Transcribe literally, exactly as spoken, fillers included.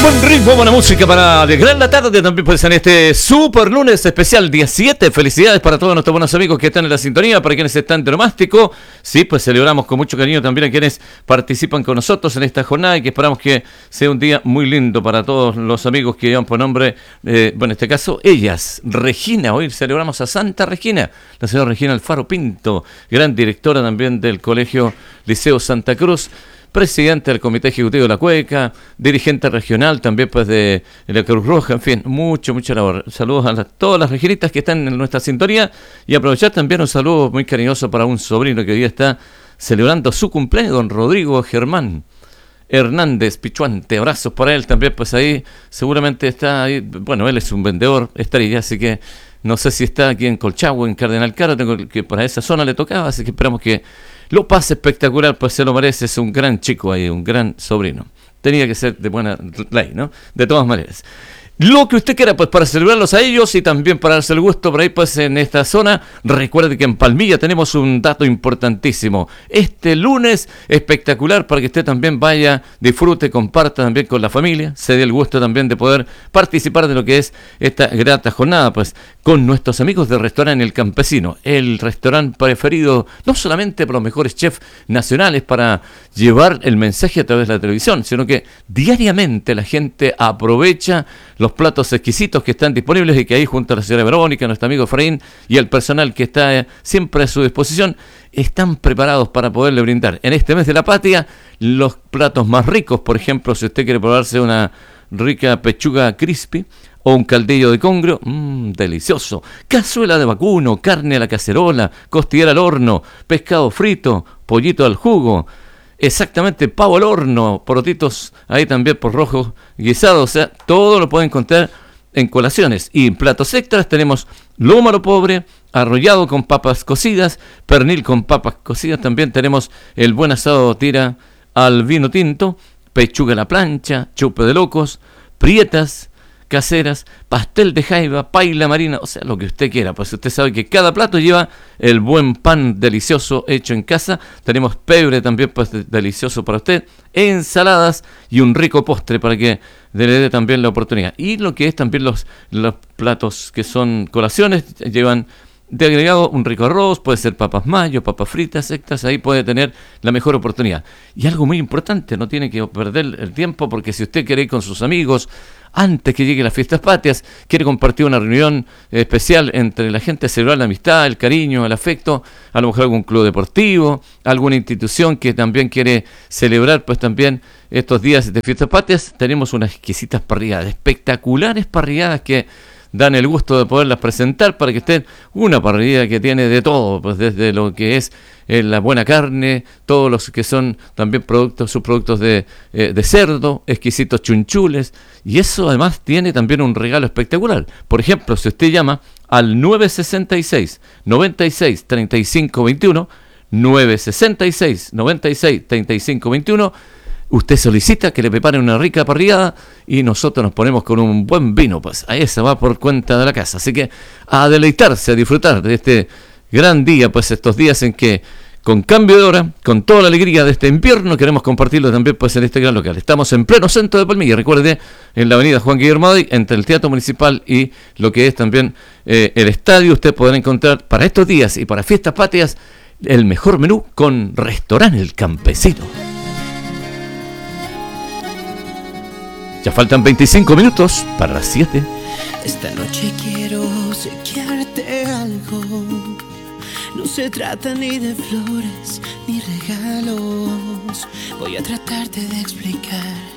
Buen ritmo, buena música para alegrar la tarde también pues en este super lunes especial día siete. Felicidades para todos nuestros buenos amigos que están en la sintonía, para quienes están de Nomástico. Sí, pues celebramos con mucho cariño también a quienes participan con nosotros en esta jornada y que esperamos que sea un día muy lindo para todos los amigos que llevan por nombre, eh, bueno, en este caso, ellas. Regina, hoy celebramos a Santa Regina, la señora Regina Alfaro Pinto, gran directora también del Colegio Liceo Santa Cruz, presidente del Comité Ejecutivo de la Cueca, dirigente regional también pues de la Cruz Roja, en fin, mucho, mucha labor. Saludos a las, todas las reginitas que están en nuestra sintonía y aprovechar también un saludo muy cariñoso para un sobrino que hoy día está celebrando su cumpleaños, don Rodrigo Germán Hernández Pichuante. Abrazos para él también, pues ahí seguramente está ahí, bueno, él es un vendedor estrella, así que no sé si está aquí en Colchagua, en Cardenal Caro, tengo que para esa zona le tocaba, así que esperamos que lo pase espectacular, pues se lo merece, es un gran chico ahí, un gran sobrino. Tenía que ser de buena ley, ¿no? De todas maneras. Lo que usted quiera, pues para celebrarlos a ellos y también para darse el gusto por ahí, pues en esta zona. Recuerde que en Palmilla tenemos un dato importantísimo. Este lunes espectacular para que usted también vaya, disfrute, comparta también con la familia, se dé el gusto también de poder participar de lo que es esta grata jornada, pues con nuestros amigos del restaurante El Campesino, el restaurante preferido no solamente por los mejores chefs nacionales para llevar el mensaje a través de la televisión, sino que diariamente la gente aprovecha los platos exquisitos que están disponibles y que ahí junto a la señora Verónica, nuestro amigo Efraín y el personal que está siempre a su disposición, están preparados para poderle brindar en este mes de la patria los platos más ricos. Por ejemplo, si usted quiere probarse una rica pechuga crispy o un caldillo de congrio, mmm, delicioso, cazuela de vacuno, carne a la cacerola, costillera al horno, pescado frito, pollito al jugo, exactamente, pavo al horno, porotitos ahí también por rojo guisado, o sea, todo lo pueden encontrar en colaciones. Y en platos extras tenemos lomo a lo pobre, arrollado con papas cocidas, pernil con papas cocidas, también tenemos el buen asado tira al vino tinto, pechuga a la plancha, chupe de locos, prietas caseras, pastel de jaiba, paila marina, o sea, lo que usted quiera, pues usted sabe que cada plato lleva el buen pan delicioso hecho en casa. Tenemos pebre también, pues delicioso para usted, ensaladas y un rico postre para que le dé también la oportunidad. Y lo que es también los, los platos que son colaciones, llevan de agregado un rico arroz, puede ser papas mayo, papas fritas, extras, ahí puede tener la mejor oportunidad. Y algo muy importante, no tiene que perder el tiempo, porque si usted quiere ir con sus amigos antes que lleguen las fiestas patrias, quiere compartir una reunión especial entre la gente, celebrar la amistad, el cariño, el afecto, a lo mejor algún club deportivo, alguna institución que también quiere celebrar pues también estos días de fiestas patrias, tenemos unas exquisitas parrilladas, espectaculares parrilladas que dan el gusto de poderlas presentar para que estén una parrilla que tiene de todo, pues desde lo que es eh, la buena carne, todos los que son también productos, subproductos de, eh, de cerdo, exquisitos chunchules, y eso además tiene también un regalo espectacular. Por ejemplo, si usted llama al nueve sesenta y seis, noventa y seis, treinta y cinco veintiuno, nueve sesenta y seis, noventa y seis, treinta y cinco veintiuno, usted solicita que le preparen una rica parrillada y nosotros nos ponemos con un buen vino, pues a esa va por cuenta de la casa. Así que a deleitarse, a disfrutar de este gran día, pues estos días en que con cambio de hora, con toda la alegría de este invierno, queremos compartirlo también pues en este gran local. Estamos en pleno centro de Palmilla, recuerde, en la avenida Juan Guillermo Adey, entre el Teatro Municipal y lo que es también eh, el estadio. Usted podrá encontrar para estos días y para fiestas patrias el mejor menú con Restaurante El Campesino. Ya faltan veinticinco minutos para las siete. Esta noche quiero obsequiarte algo. No se trata ni de flores ni regalos. Voy a tratarte de explicar